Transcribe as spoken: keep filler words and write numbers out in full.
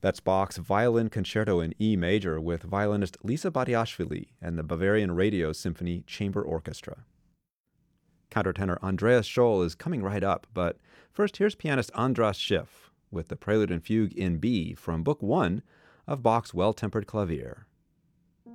That's Bach's Violin Concerto in E major with violinist Lisa Batiashvili and the Bavarian Radio Symphony Chamber Orchestra. Countertenor Andreas Scholl is coming right up, but first here's pianist Andras Schiff with the Prelude and Fugue in B from Book One of Bach's Well-Tempered Clavier.